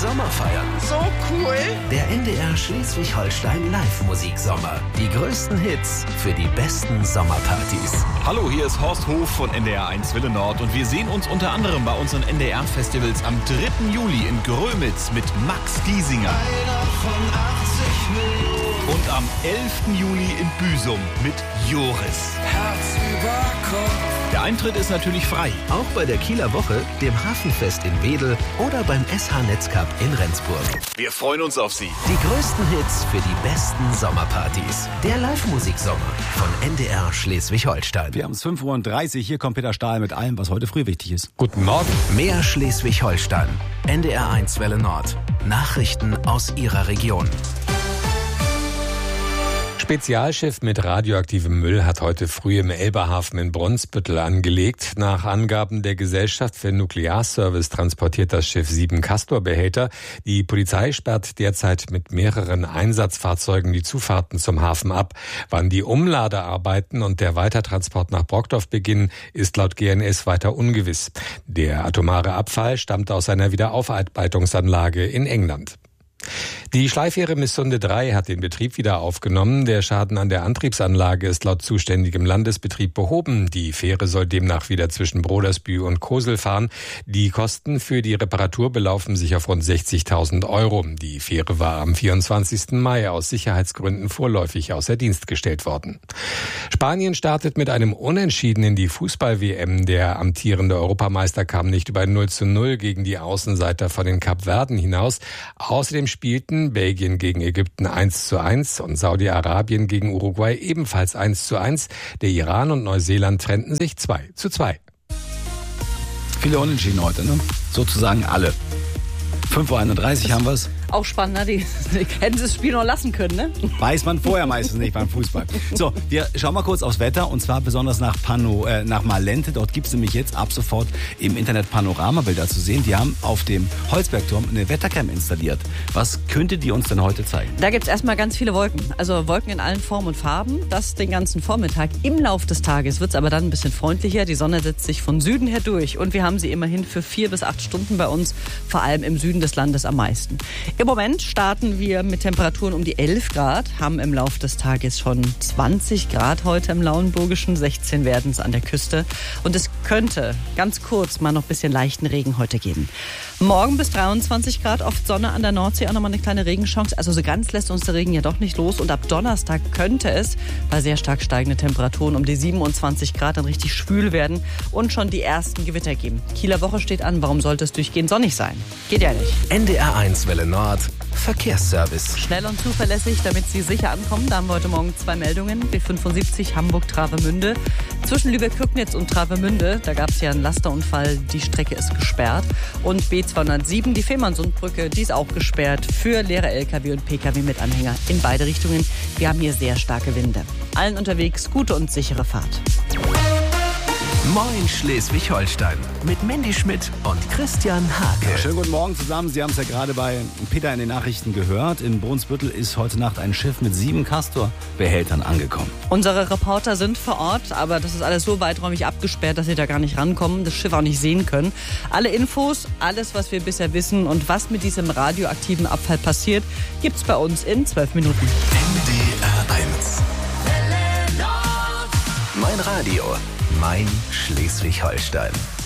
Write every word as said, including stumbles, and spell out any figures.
Sommer feiern. So cool. Der N D R Schleswig-Holstein Live-Musiksommer. Die größten Hits für die besten Sommerpartys. Hallo, hier ist Horst Hof von N D R eins Wille Nord und wir sehen uns unter anderem bei unseren N D R-Festivals am dritten Juli in Grömitz mit Max Giesinger. Einer von achtzig Millionen. Und am elften Juli in Büsum mit Joris. Herz über Kopf. Der Eintritt ist natürlich frei. Auch bei der Kieler Woche, dem Hafenfest in Wedel oder beim S H-Netzcup in Rendsburg. Wir freuen uns auf Sie. Die größten Hits für die besten Sommerpartys. Der Live-Musiksommer von N D R Schleswig-Holstein. Wir haben es fünf Uhr dreißig. Hier kommt Peter Stahl mit allem, was heute früh wichtig ist. Guten Morgen. Mehr Schleswig-Holstein. N D R eins Welle Nord. Nachrichten aus Ihrer Region. Spezialschiff mit radioaktivem Müll hat heute früh im Elbehafen in Brunsbüttel angelegt. Nach Angaben der Gesellschaft für Nuklearservice transportiert das Schiff sieben Castor-Behälter. Die Polizei sperrt derzeit mit mehreren Einsatzfahrzeugen die Zufahrten zum Hafen ab. Wann die Umladearbeiten und der Weitertransport nach Brockdorf beginnen, ist laut G N S weiter ungewiss. Der atomare Abfall stammt aus einer Wiederaufarbeitungsanlage in England. Die Schleifähre Missunde drei hat den Betrieb wieder aufgenommen. Der Schaden an der Antriebsanlage ist laut zuständigem Landesbetrieb behoben. Die Fähre soll demnach wieder zwischen Brodersbü und Kosel fahren. Die Kosten für die Reparatur belaufen sich auf rund sechzigtausend Euro. Die Fähre war am vierundzwanzigsten Mai aus Sicherheitsgründen vorläufig außer Dienst gestellt worden. Spanien startet mit einem Unentschieden in die Fußball-W M. Der amtierende Europameister kam nicht über null zu null gegen die Außenseiter von den Kapverden hinaus. Außerdem spielten Belgien gegen Ägypten eins zu eins und Saudi-Arabien gegen Uruguay ebenfalls eins zu eins. Der Iran und Neuseeland trennten sich zwei zu zwei. Viele Unentschieden heute, ne? Sozusagen alle. fünf Uhr einunddreißig haben wir es. Auch spannend, ne? Die, die hätten sie das Spiel noch lassen können, ne? Weiß man vorher meistens nicht beim Fußball. So, wir schauen mal kurz aufs Wetter und zwar besonders nach Pano, äh, nach Malente. Dort gibt es nämlich jetzt ab sofort im Internet Panoramabilder zu sehen. Die haben auf dem Holzbergturm eine Wettercam installiert. Was könnte die uns denn heute zeigen? Da gibt's erstmal ganz viele Wolken. Also Wolken in allen Formen und Farben. Das den ganzen Vormittag. Im Lauf des Tages wird's aber dann ein bisschen freundlicher. Die Sonne setzt sich von Süden her durch. Und wir haben sie immerhin für vier bis acht Stunden bei uns. Vor allem im Süden des Landes am meisten. Im Moment starten wir mit Temperaturen um die elf Grad, haben im Laufe des Tages schon zwanzig Grad heute im Lauenburgischen, sechzehn werden es an der Küste. Und es könnte ganz kurz mal noch ein bisschen leichten Regen heute geben. Morgen bis dreiundzwanzig Grad, oft Sonne an der Nordsee, auch nochmal eine kleine Regenchance. Also so ganz lässt uns der Regen ja doch nicht los. Und ab Donnerstag könnte es bei sehr stark steigenden Temperaturen um die siebenundzwanzig Grad dann richtig schwül werden und schon die ersten Gewitter geben. Kieler Woche steht an, warum sollte es durchgehend sonnig sein? Geht ja nicht. N D R eins Welle Nord. Verkehrsservice. Schnell und zuverlässig, damit Sie sicher ankommen. Da haben wir heute Morgen zwei Meldungen. B fünfundsiebzig Hamburg-Travemünde. Zwischen Lübeck-Köcknitz und Travemünde, da gab es ja einen Lasterunfall. Die Strecke ist gesperrt. Und B zweihundertsieben, die Fehmarnsundbrücke, die ist auch gesperrt für leere L K W und P K W mit Anhänger in beide Richtungen. Wir haben hier sehr starke Winde. Allen unterwegs gute und sichere Fahrt. Moin Schleswig-Holstein mit Mandy Schmidt und Christian Hake. Schönen guten Morgen zusammen. Sie haben es ja gerade bei Peter in den Nachrichten gehört. In Brunsbüttel ist heute Nacht ein Schiff mit sieben Castor-Behältern angekommen. Unsere Reporter sind vor Ort, aber das ist alles so weiträumig abgesperrt, dass sie da gar nicht rankommen, das Schiff auch nicht sehen können. Alle Infos, alles, was wir bisher wissen und was mit diesem radioaktiven Abfall passiert, gibt's bei uns in zwölf Minuten. N D R eins. Mein Radio. Mein Schleswig-Holstein.